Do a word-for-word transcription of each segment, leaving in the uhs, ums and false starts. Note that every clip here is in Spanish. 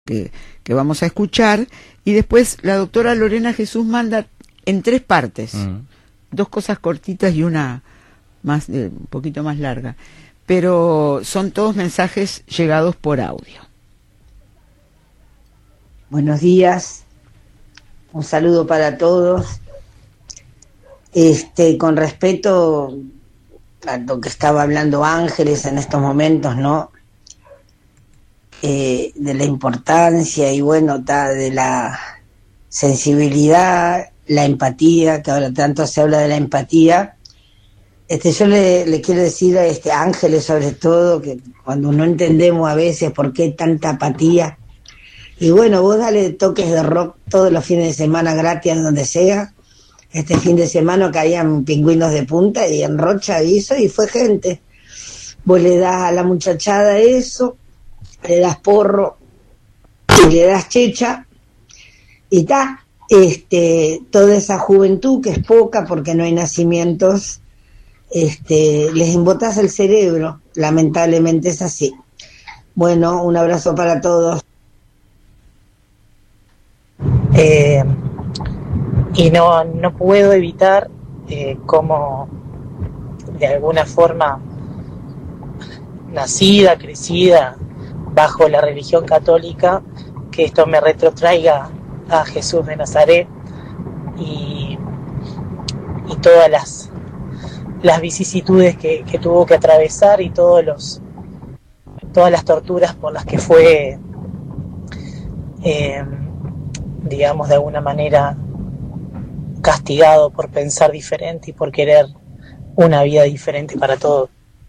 que, que vamos a escuchar, y después la doctora Lorena Jesús manda en tres partes, uh-huh. dos cosas cortitas y una más eh, un poquito más larga, pero son todos mensajes llegados por audio. Buenos días, un saludo para todos. Este, con respeto a lo que estaba hablando Ángeles en estos momentos, ¿no? Eh, de la importancia y bueno, ta, de la sensibilidad, la empatía, que ahora tanto se habla de la empatía. Este, yo le, le quiero decir a este Ángeles sobre todo que cuando no entendemos a veces por qué tanta apatía, y bueno, vos dale toques de rock todos los fines de semana gratis donde sea. Este fin de semana caían pingüinos de punta y en Rocha hizo y fue gente. Vos le das a la muchachada eso, le das porro y le das checha y ta, este, toda esa juventud que es poca porque no hay nacimientos, este, les embotas el cerebro, lamentablemente es así. Bueno, un abrazo para todos. Eh, y no, no puedo evitar eh, cómo de alguna forma nacida, crecida bajo la religión católica, que esto me retrotraiga a Jesús de Nazaret y, y todas las, las vicisitudes que, que tuvo que atravesar y todos los, todas las torturas por las que fue, eh, digamos, de alguna manera castigado por pensar diferente y por querer una vida diferente para todos.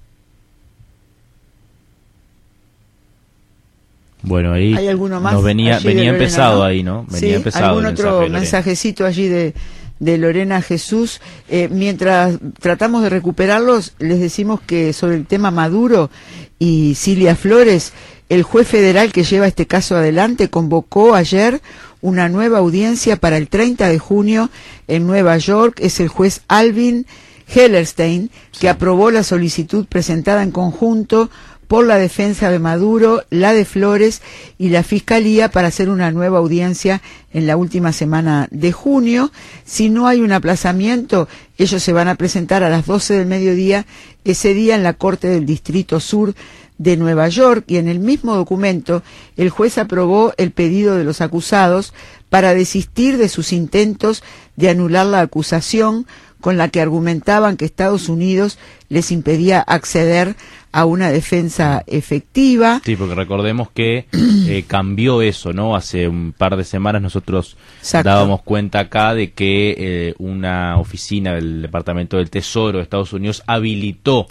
Bueno, ahí ¿Hay alguno más? Nos venía, venía Lorena, empezado, ¿no? Ahí, ¿no? Venía sí, empezado algún el otro mensaje mensajecito allí de, de Lorena Jesús. Eh, mientras tratamos de recuperarlos, les decimos que sobre el tema Maduro y Cilia Flores, el juez federal que lleva este caso adelante convocó ayer una nueva audiencia para el treinta de junio en Nueva York. Es el juez Alvin Hellerstein, que sí. aprobó la solicitud presentada en conjunto por la defensa de Maduro, la de Flores y la Fiscalía para hacer una nueva audiencia en la última semana de junio. Si no hay un aplazamiento, ellos se van a presentar a las doce del mediodía ese día en la Corte del Distrito Sur de Nueva York, y en el mismo documento el juez aprobó el pedido de los acusados para desistir de sus intentos de anular la acusación con la que argumentaban que Estados Unidos les impedía acceder a una defensa efectiva. Sí, porque recordemos que eh, cambió eso, ¿no? Hace un par de semanas nosotros Exacto. dábamos cuenta acá de que eh, una oficina del Departamento del Tesoro de Estados Unidos habilitó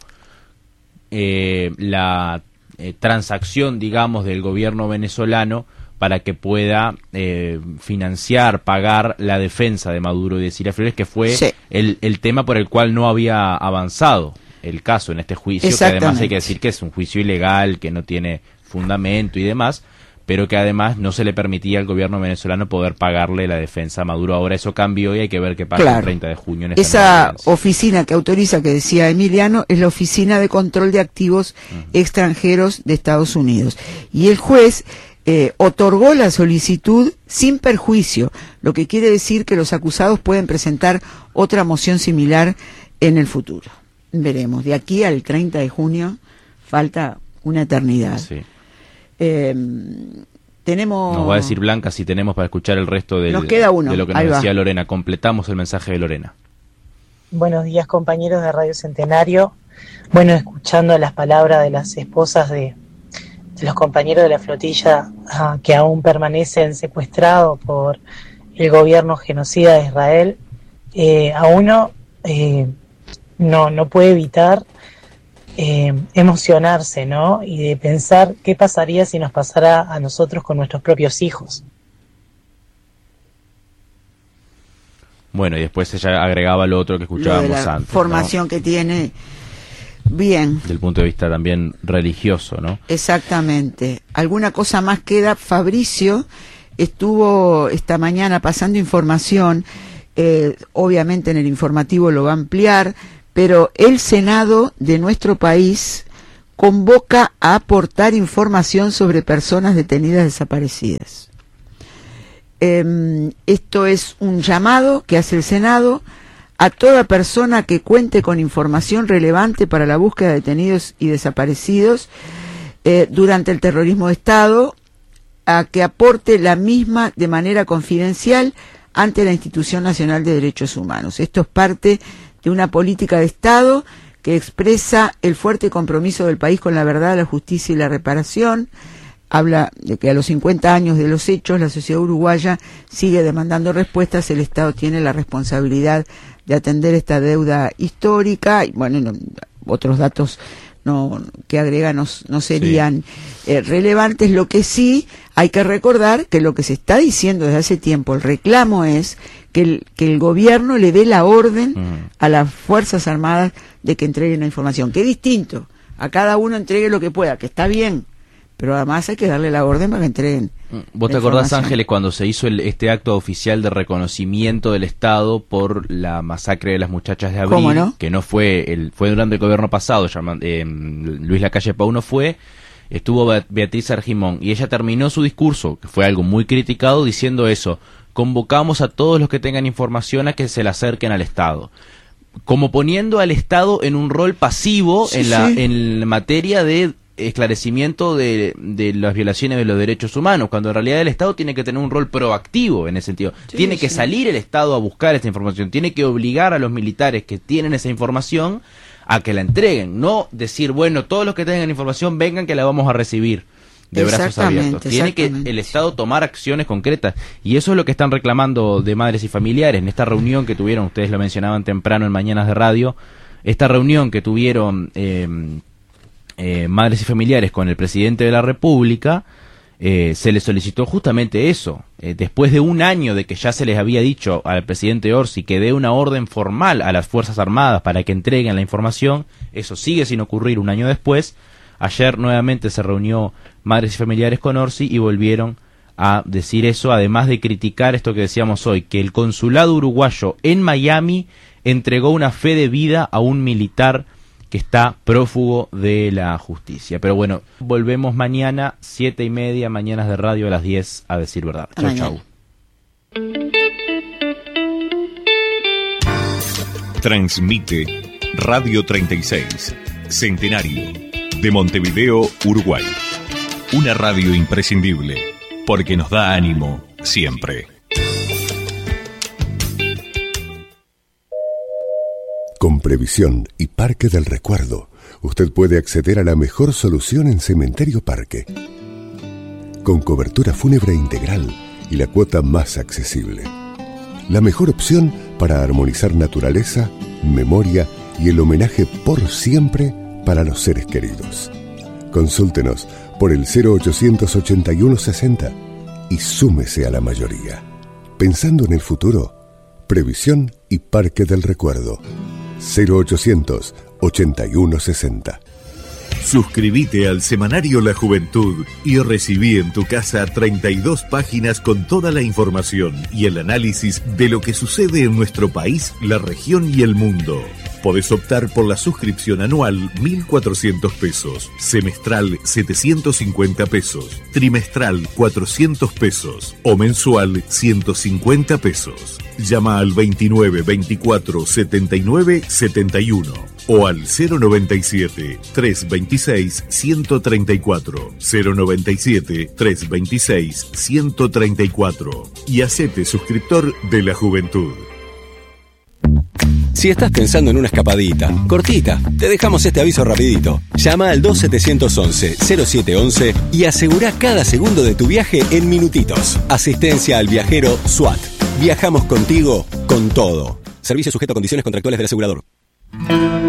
eh, la eh, transacción, digamos, del gobierno venezolano para que pueda eh, financiar, pagar la defensa de Maduro y de Cilia Flores, que fue sí. el, el tema por el cual no había avanzado el caso en este juicio, que además hay que decir que es un juicio ilegal, que no tiene fundamento y demás, pero que además no se le permitía al gobierno venezolano poder pagarle la defensa a Maduro. Ahora eso cambió y hay que ver qué pasa claro. el treinta de junio. En esa oficina que autoriza, que decía Emiliano, es la Oficina de Control de Activos uh-huh. Extranjeros de Estados Unidos. Y el juez eh, otorgó la solicitud sin perjuicio, lo que quiere decir que los acusados pueden presentar otra moción similar en el futuro. Veremos, de aquí al treinta de junio falta una eternidad. Sí. Eh, tenemos... Nos va a decir Blanca si tenemos para escuchar el resto del, nos queda uno. de lo que nos Ahí decía va. Lorena. Completamos el mensaje de Lorena. Buenos días, compañeros de Radio Centenario. Bueno, escuchando las palabras de las esposas de, de los compañeros de la flotilla uh, que aún permanecen secuestrados por el gobierno genocida de Israel, eh, a uno eh, no, no puede evitar Eh, emocionarse, ¿no? Y de pensar qué pasaría si nos pasara a nosotros con nuestros propios hijos. Bueno, y después ella agregaba lo otro que escuchábamos lo de la antes, formación ¿no? que tiene. Bien. Del punto de vista también religioso, ¿no? Exactamente. ¿Alguna cosa más queda? Fabricio estuvo esta mañana pasando información, eh, obviamente en el informativo lo va a ampliar, pero el Senado de nuestro país convoca a aportar información sobre personas detenidas desaparecidas. Eh, esto es un llamado que hace el Senado a toda persona que cuente con información relevante para la búsqueda de detenidos y desaparecidos eh, durante el terrorismo de Estado, a que aporte la misma de manera confidencial ante la Institución Nacional de Derechos Humanos. Esto es parte de una política de Estado que expresa el fuerte compromiso del país con la verdad, la justicia y la reparación. Habla de que a los cincuenta años de los hechos la sociedad uruguaya sigue demandando respuestas, el Estado tiene la responsabilidad de atender esta deuda histórica, y bueno, no, otros datos no que agrega no, no serían sí. eh, relevantes. Lo que sí hay que recordar que lo que se está diciendo desde hace tiempo, el reclamo es que el, que el gobierno le dé la orden uh-huh. a las Fuerzas Armadas de que entreguen la información, que es distinto, a cada uno entregue lo que pueda, que está bien, pero además hay que darle la orden para que entreguen. ¿Vos te acordás, Ángeles, cuando se hizo el, este acto oficial de reconocimiento del Estado por la masacre de las muchachas de abril? ¿Cómo no? Que no fue, el, fue durante el gobierno pasado, llaman, eh, Luis Lacalle Pou no fue, estuvo Beatriz Argimón, y ella terminó su discurso, que fue algo muy criticado, diciendo eso: convocamos a todos los que tengan información a que se la acerquen al Estado. Como poniendo al Estado en un rol pasivo sí, en la sí. en materia de esclarecimiento de, de las violaciones de los derechos humanos, cuando en realidad el Estado tiene que tener un rol proactivo en ese sentido. Sí, tiene que sí. salir el Estado a buscar esta información, tiene que obligar a los militares que tienen esa información a que la entreguen, no decir, bueno, todos los que tengan información vengan que la vamos a recibir de brazos abiertos. Tiene que el Estado tomar acciones concretas, y eso es lo que están reclamando de madres y familiares en esta reunión que tuvieron, ustedes lo mencionaban temprano en Mañanas de Radio, esta reunión que tuvieron eh, eh, madres y familiares con el presidente de la República. Eh, se les solicitó justamente eso, eh, después de un año de que ya se les había dicho al presidente Orsi que dé una orden formal a las Fuerzas Armadas para que entreguen la información. Eso sigue sin ocurrir un año después. Ayer nuevamente se reunió madres y familiares con Orsi y volvieron a decir eso, además de criticar esto que decíamos hoy, que el consulado uruguayo en Miami entregó una fe de vida a un militar que está prófugo de la justicia. Pero bueno, volvemos mañana, siete y media, Mañanas de Radio a las diez, a decir verdad. Chau, chau. Transmite Radio treinta y seis, Centenario, de Montevideo, Uruguay. Una radio imprescindible, porque nos da ánimo siempre. Con Previsión y Parque del Recuerdo, usted puede acceder a la mejor solución en Cementerio Parque. Con cobertura fúnebre integral y la cuota más accesible. La mejor opción para armonizar naturaleza, memoria y el homenaje por siempre para los seres queridos. Consúltenos por el cero ochocientos ochenta y uno sesenta y súmese a la mayoría. Pensando en el futuro, Previsión y Parque del Recuerdo. cero ochocientos ochenta y uno sesenta. Suscríbete al semanario La Juventud y recibí en tu casa treinta y dos páginas con toda la información y el análisis de lo que sucede en nuestro país, la región y el mundo. Podés optar por la suscripción anual mil cuatrocientos pesos, semestral setecientos cincuenta pesos, trimestral cuatrocientos pesos o mensual ciento cincuenta pesos. Llama al veintinueve veinticuatro setenta y nueve setenta y uno o al cero noventa y siete, trescientos veintiséis, ciento treinta y cuatro, cero noventa y siete, trescientos veintiséis, ciento treinta y cuatro y hacete suscriptor de La Juventud. Si estás pensando en una escapadita, cortita, te dejamos este aviso rapidito. Llama al dos siete once, cero siete once y asegura cada segundo de tu viaje en minutitos. Asistencia al viajero SWAT. Viajamos contigo con todo. Servicio sujeto a condiciones contractuales del asegurador.